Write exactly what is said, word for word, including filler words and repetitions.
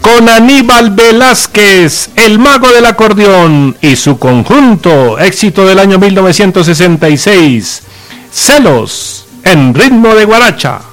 con Aníbal Velázquez, el mago del acordeón, y su conjunto, éxito del año mil novecientos sesenta y seis, Celos en ritmo de guaracha.